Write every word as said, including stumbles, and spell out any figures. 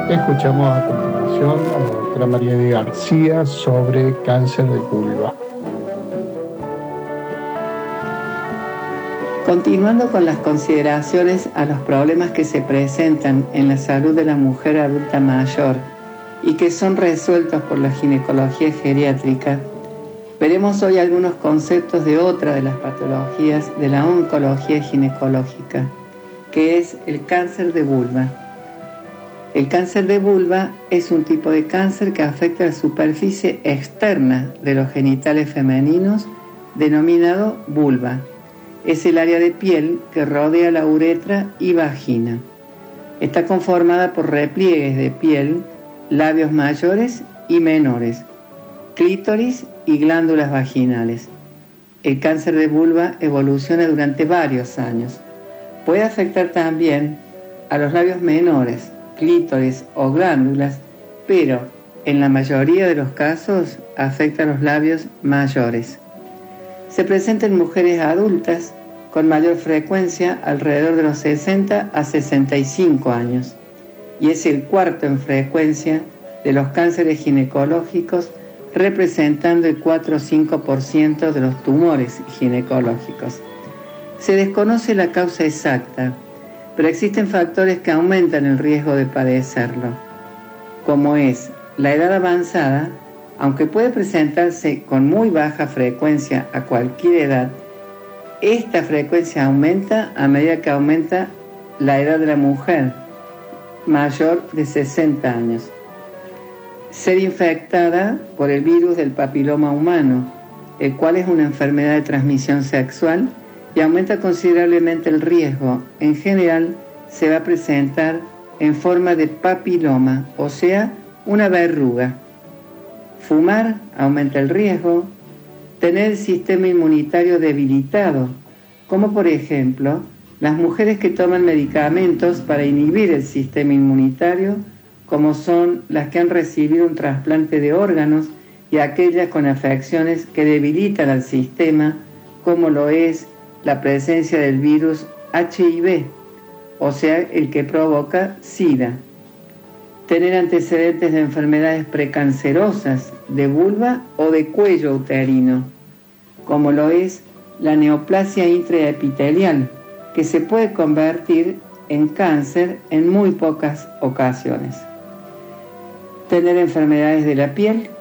Escuchamos a continuación a la doctora María de García sobre cáncer de vulva. Continuando con las consideraciones a los problemas que se presentan en la salud de la mujer adulta mayor y que son resueltos por la ginecología geriátrica, veremos hoy algunos conceptos de otra de las patologías de la oncología ginecológica, que es el cáncer de vulva. El cáncer de vulva es un tipo de cáncer que afecta la superficie externa de los genitales femeninos, denominado vulva. Es el área de piel que rodea la uretra y vagina. Está conformada por repliegues de piel, labios mayores y menores, clítoris y glándulas vaginales. El cáncer de vulva evoluciona durante varios años. Puede afectar también a los labios menores, clítoris o glándulas, pero en la mayoría de los casos afecta a los labios mayores. Se presenta en mujeres adultas con mayor frecuencia alrededor de los sesenta a sesenta y cinco años y es el cuarto en frecuencia de los cánceres ginecológicos, representando el cuatro o cinco por ciento de los tumores ginecológicos. Se desconoce la causa exacta, pero existen factores que aumentan el riesgo de padecerlo, como es la edad avanzada, aunque puede presentarse con muy baja frecuencia a cualquier edad. Esta frecuencia aumenta a medida que aumenta la edad de la mujer mayor de sesenta años. Ser infectada por el virus del papiloma humano, el cual es una enfermedad de transmisión sexual y aumenta considerablemente el riesgo. En general, se va a presentar en forma de papiloma, o sea, una verruga. Fumar aumenta el riesgo. Tener el sistema inmunitario debilitado, como por ejemplo las mujeres que toman medicamentos para inhibir el sistema inmunitario, como son las que han recibido un trasplante de órganos y aquellas con afecciones que debilitan al sistema, como lo es la presencia del virus H I V, o sea, el que provoca SIDA. Tener antecedentes de enfermedades precancerosas de vulva o de cuello uterino, como lo es la neoplasia intraepitelial, que se puede convertir en cáncer en muy pocas ocasiones. Tener enfermedades de la piel,